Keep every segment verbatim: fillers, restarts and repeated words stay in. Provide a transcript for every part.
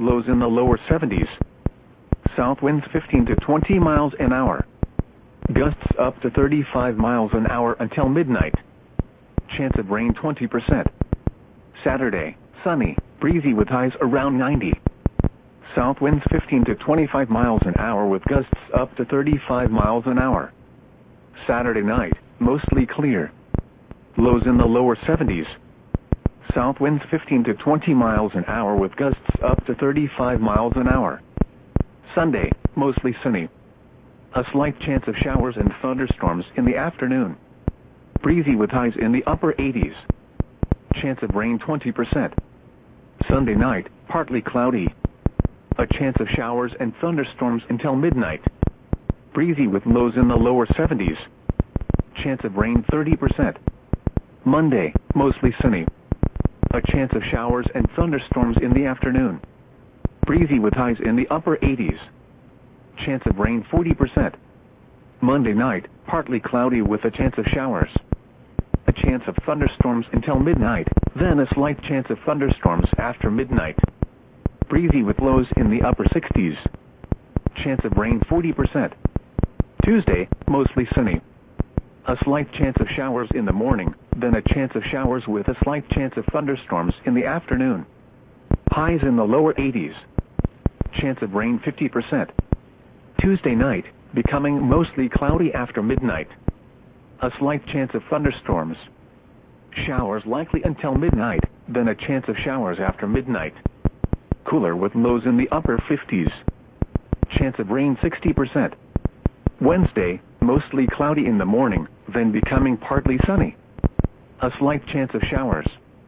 lows in the lower seventies. South winds fifteen to twenty miles an hour. Gusts up to thirty-five miles an hour until midnight. Chance of rain twenty percent. Saturday, sunny, breezy with highs around ninety. South winds fifteen to twenty-five miles an hour with gusts up to thirty-five miles an hour. Saturday night, mostly clear. Lows in the lower seventies. South winds fifteen to twenty miles an hour with gusts up to thirty-five miles an hour. Sunday, mostly sunny. A slight chance of showers and thunderstorms in the afternoon. Breezy with highs in the upper eighties. Chance of rain twenty percent. Sunday night, partly cloudy. A chance of showers and thunderstorms until midnight. Breezy with lows in the lower seventies. Chance of rain thirty percent. Monday, mostly sunny. A chance of showers and thunderstorms in the afternoon. Breezy with highs in the upper eighties. Chance of rain forty percent. Monday night, partly cloudy with a chance of showers. A chance of thunderstorms until midnight, then a slight chance of thunderstorms after midnight. Breezy with lows in the upper sixties. Chance of rain forty percent. Tuesday, mostly sunny. A slight chance of showers in the morning, then a chance of showers with a slight chance of thunderstorms in the afternoon. Highs in the lower eighties. Chance of rain fifty percent. Tuesday night, becoming mostly cloudy after midnight. A slight chance of thunderstorms. Showers likely until midnight, then a chance of showers after midnight. Cooler with lows in the upper fifties. Chance of rain sixty percent. Wednesday, mostly cloudy in the morning, then becoming partly sunny. A slight chance of showers.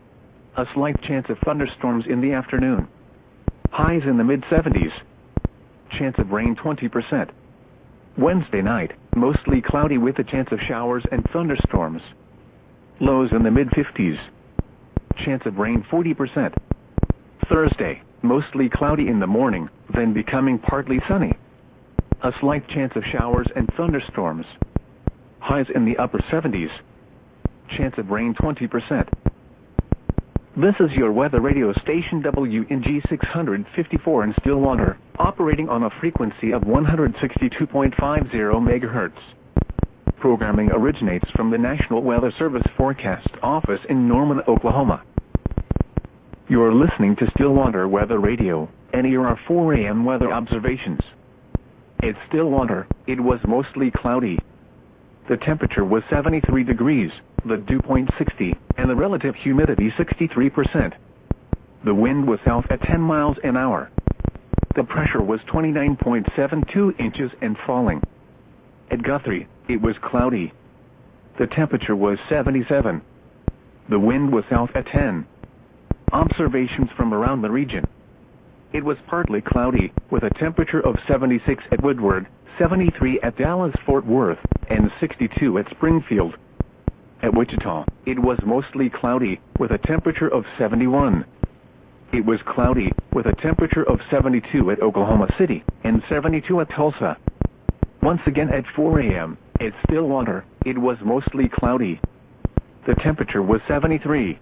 A slight chance of thunderstorms in the afternoon. Highs in the mid seventies. Chance of rain twenty percent. Wednesday night, mostly cloudy with a chance of showers and thunderstorms. Lows in the mid fifties. Chance of rain forty percent. Thursday, mostly cloudy in the morning, then becoming partly sunny. A slight chance of showers and thunderstorms. Highs in the upper seventies. Chance of rain twenty percent. This is your weather radio station W N G six fifty-four in Stillwater, operating on a frequency of one hundred sixty-two point five zero megahertz. Programming originates from the National Weather Service Forecast Office in Norman, Oklahoma. You're listening to Stillwater Weather Radio, and here are four A M weather observations. At Stillwater, it was mostly cloudy. The temperature was seventy-three degrees, the dew point sixty, and the relative humidity sixty-three percent. The wind was south at ten miles an hour. The pressure was twenty-nine point seven two inches and falling. At Guthrie, it was cloudy. The temperature was seventy-seven. The wind was south at ten. Observations from around the region. It was partly cloudy, with a temperature of seventy-six at Woodward, seventy-three at Dallas-Fort Worth, and sixty-two at Springfield. At Wichita, it was mostly cloudy, with a temperature of seventy-one. It was cloudy, with a temperature of seventy-two at Oklahoma City, and seventy-two at Tulsa. Once again at four A M, at Stillwater, it was mostly cloudy. The temperature was seventy-three.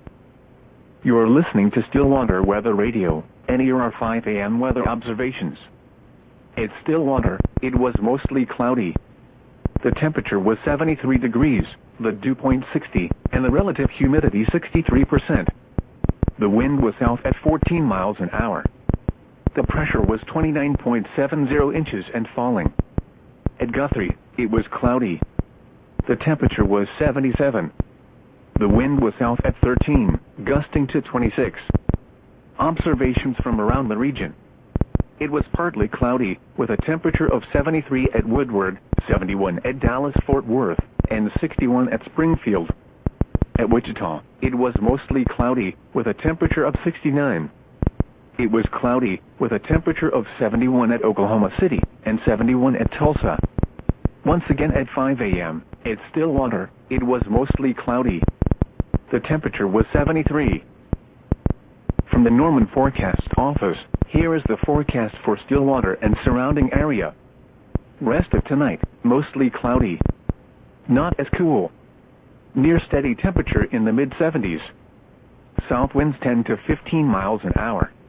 You're listening to Stillwater Weather Radio, and here are five A M weather observations. At Stillwater, it was mostly cloudy. The temperature was seventy-three degrees, the dew point sixty, and the relative humidity sixty-three percent. The wind was south at fourteen miles an hour. The pressure was twenty-nine point seven zero inches and falling. At Guthrie, it was cloudy. The temperature was seventy-seven. The wind was south at thirteen, gusting to twenty-six. Observations from around the region. It was partly cloudy, with a temperature of seventy-three at Woodward, seventy-one at Dallas-Fort Worth, and sixty-one at Springfield. At Wichita, it was mostly cloudy, with a temperature of sixty-nine. It was cloudy, with a temperature of seventy-one at Oklahoma City, and seventy-one at Tulsa. Once again at five A M, at Stillwater, it was mostly cloudy. The temperature was seventy-three. From the Norman Forecast Office, here is the forecast for Stillwater and surrounding area. Rest of tonight, mostly cloudy. Not as cool. Near steady temperature in the mid seventies. South winds ten to fifteen miles an hour.